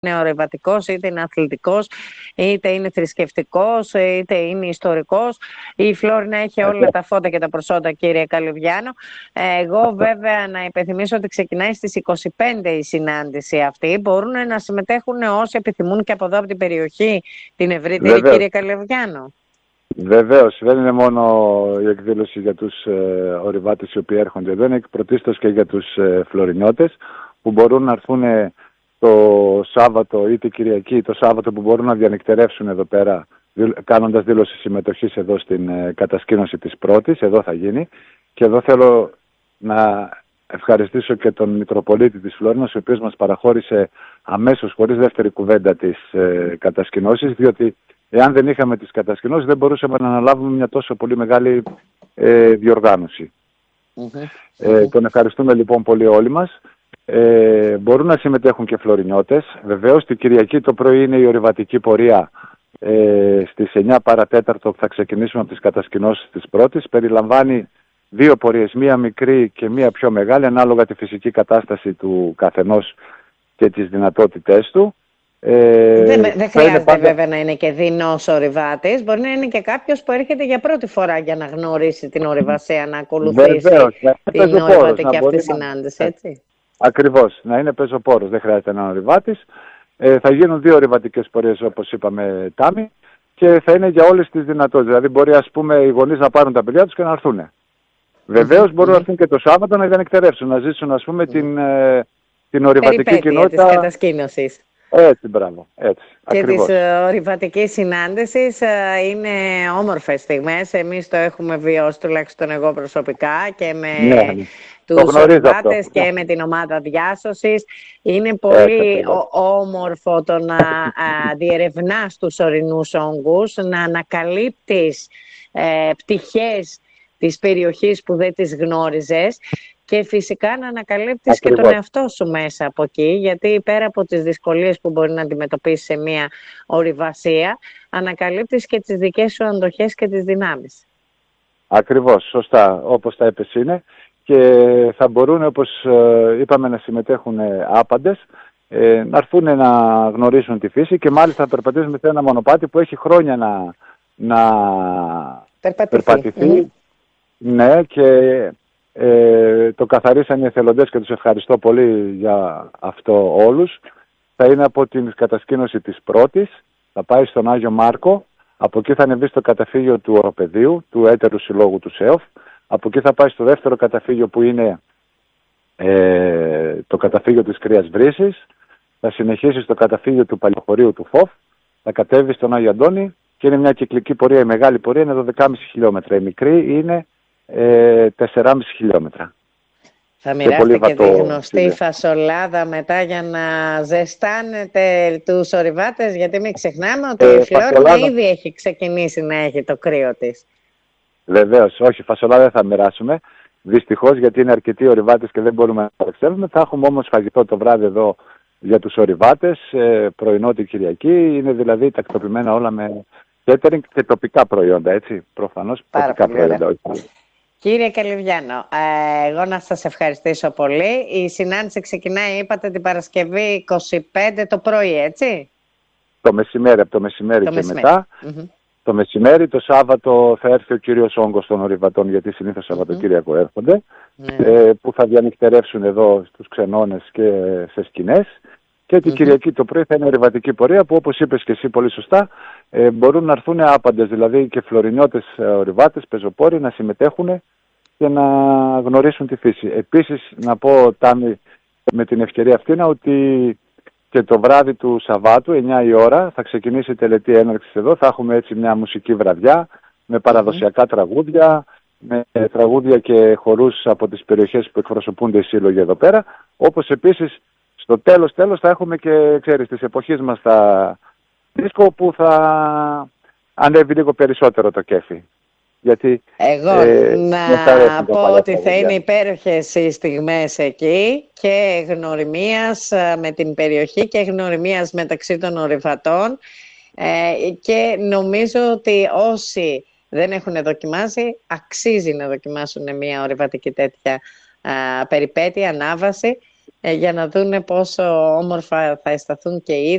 είναι ορειβατικός, είτε είναι αθλητικός, είτε είναι θρησκευτικός, είτε είναι ιστορικός. Η Φλόρινα έχει όλα τα φώτα και τα προσόντα, κύριε Καλυβιάνο. Εγώ βέβαια να υπενθυμίσω ότι ξεκινάει στις 25 η συνάντηση αυτή. Μπορούν να συμμετέχουν όσοι επιθυμούν και από εδώ από την περιοχή την ευρύτερη, Βεβαίως. κύριε Καλυβιάνο. Βεβαίως, δεν είναι μόνο η εκδήλωση για τους ορειβάτες οι οποίοι έρχονται εδώ, είναι πρωτίστως και για τους φλωρινιώτες που μπορούν να έρθουν το Σάββατο ή την Κυριακή, το Σάββατο που μπορούν να διανυκτερεύσουν εδώ πέρα, κάνοντας δήλωση συμμετοχής εδώ στην κατασκήνωση της πρώτης, εδώ θα γίνει. Και εδώ θέλω να ευχαριστήσω και τον Μητροπολίτη της Φλόρινας, ο οποίος μας παραχώρησε αμέσως, χωρίς δεύτερη κουβέντα, τις κατασκηνώσεις, διότι εάν δεν είχαμε τις κατασκηνώσεις δεν μπορούσαμε να αναλάβουμε μια τόσο πολύ μεγάλη διοργάνωση. Τον ευχαριστούμε λοιπόν πολύ όλοι μας. Μπορούν να συμμετέχουν και φλωρινιώτες. Βεβαίως την Κυριακή το πρωί είναι η ορειβατική πορεία. Στις 9 παρατέταρτο θα ξεκινήσουμε από τις κατασκηνώσεις της πρώτης. Περιλαμβάνει δύο πορείες, μία μικρή και μία πιο μεγάλη, ανάλογα τη φυσική κατάσταση του καθενός και τις δυνατότητές του. Δεν χρειάζεται βέβαια να είναι και δεινός ορειβάτης. Μπορεί να είναι και κάποιος που έρχεται για πρώτη φορά για να γνωρίσει την ορειβασία, να ακολουθήσει την ορειβατική αυτή συνάντηση, έτσι. Ακριβώς, να είναι πεζοπόρος, δεν χρειάζεται να είναι ορειβάτης. Θα γίνουν δύο ορειβατικές πορείες, όπως είπαμε, Τάμι, και θα είναι για όλες τις δυνατότητες. Δηλαδή μπορεί, ας πούμε, οι γονείς να πάρουν τα παιδιά τους και να έρθουν. Βεβαίως μπορούν να έρθουν και το Σάββατο να διανυκτερεύσουν, να ζήσουν, ας πούμε, την ορειβατική κοινότητα της κατασκήνωσης. Έτσι, μπράβο, έτσι. Και ακριβώς. της ορειβατικής συνάντησης είναι όμορφες στιγμές. Εμείς το έχουμε βιώσει, τουλάχιστον εγώ προσωπικά, και με τους ορειβάτες και με την ομάδα διάσωσης. Είναι πολύ όμορφο το να διερευνάς τους ορεινούς όγκους, να ανακαλύπτεις πτυχές της περιοχής που δεν τις γνώριζες. Και φυσικά να ανακαλύπτεις και τον εαυτό σου μέσα από εκεί, γιατί πέρα από τις δυσκολίες που μπορεί να αντιμετωπίσεις σε μια ορειβασία, ανακαλύπτεις και τις δικές σου αντοχές και τις δυνάμεις. Ακριβώς, σωστά, όπως τα είπες είναι. Και θα μπορούν, όπως είπαμε, να συμμετέχουν άπαντες, να έρθουν να γνωρίσουν τη φύση και μάλιστα θα περπατήσουν σε ένα μονοπάτι που έχει χρόνια να περπατηθεί. Ναι, και το καθαρίσαν οι εθελοντές και τους ευχαριστώ πολύ για αυτό όλους. Θα είναι από την κατασκήνωση της πρώτης, θα πάει στον Άγιο Μάρκο, από εκεί θα ανεβεί στο καταφύγιο του Οροπεδίου, του έτερου συλλόγου του ΣΕΟΦ, από εκεί θα πάει στο δεύτερο καταφύγιο που είναι το καταφύγιο της Κρύας Βρύσης, θα συνεχίσει στο καταφύγιο του Παλιοχωρίου του ΦΟΦ, θα κατέβει στον Άγιο Αντώνη και είναι μια κυκλική πορεία. Η μεγάλη πορεία είναι 12,5 χιλιόμετρα, η μικρή είναι 4,5 χιλιόμετρα. Θα μοιράσετε και τη γνωστή φασολάδα μετά για να ζεστάνετε τους ορειβάτες, γιατί μην ξεχνάμε ότι η Φλόρινα ήδη έχει ξεκινήσει να έχει το κρύο της. Βεβαίως, όχι, φασολάδα δεν θα μοιράσουμε. Δυστυχώς, γιατί είναι αρκετοί ορειβάτες και δεν μπορούμε να ταξιδεύουμε. Θα έχουμε όμως φαγητό το βράδυ εδώ για τους ορειβάτες, πρωινό την Κυριακή. Είναι δηλαδή τακτοποιημένα όλα με catering και τοπικά προϊόντα, έτσι. Προφανώς τοπικά προϊόντα. Κύριε Καλυβιάνο, εγώ να σας ευχαριστήσω πολύ. Η συνάντηση ξεκινάει, είπατε, την Παρασκευή 25 το πρωί, έτσι? Το μεσημέρι, από το μεσημέρι και μετά. Το μεσημέρι, το Σάββατο θα έρθει ο κύριος όγκος των ορειβατών, γιατί συνήθως Σαββατοκύριακο έρχονται, που θα διανυκτερεύσουν εδώ στους ξενώνες και σε σκηνές. Και την Κυριακή το πρωί θα είναι ορειβατική πορεία, που όπως είπες και εσύ πολύ σωστά, μπορούν να έρθουν άπαντες, δηλαδή και φλωρινιώτες ορειβάτες, πεζοπόροι, να συμμετέχουν και να γνωρίσουν τη φύση. Επίσης, να πω, Τάμι, με την ευκαιρία αυτή, ότι και το βράδυ του Σαββάτου, 9 η ώρα, θα ξεκινήσει η τελετή έναρξης εδώ. Θα έχουμε έτσι μια μουσική βραδιά με παραδοσιακά τραγούδια, με τραγούδια και χορούς από τις περιοχές που εκπροσωπούνται οι σύλλογοι εδώ πέρα. Όπως επίσης στο τέλος θα έχουμε και, ξέρεις, της εποχής μας τα δίσκο που θα ανέβει λίγο περισσότερο το κέφι. Γιατί, εγώ να πω ότι θα είναι υπέροχες οι στιγμές εκεί και γνωριμίας με την περιοχή και γνωριμίας μεταξύ των ορειβατών, και νομίζω ότι όσοι δεν έχουν δοκιμάσει αξίζει να δοκιμάσουν μια ορειβατική τέτοια περιπέτεια, ανάβαση, για να δούνε πόσο όμορφα θα αισθανθούν και οι